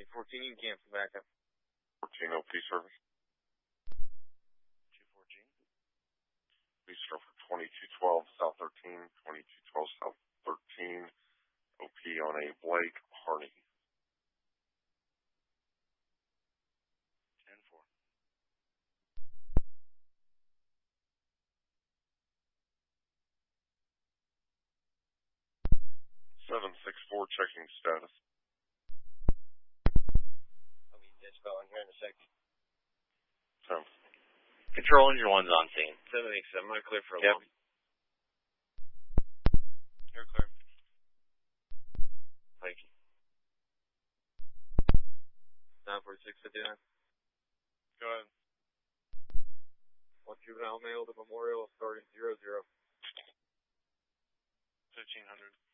814, you can cancel backup. 14 OP service. 214. Police for 2212 South 13, 2212 South 13. OP on a Blake Harney. 10-4. 764 checking status. I'll be dispelling here in a second. 10. Control engine 1's on scene. 787, I'm going to clear for a Yep. lobby. You're clear. Thank you. 94659. Go ahead. 1 juvenile male to Memorial starting 00. 1500.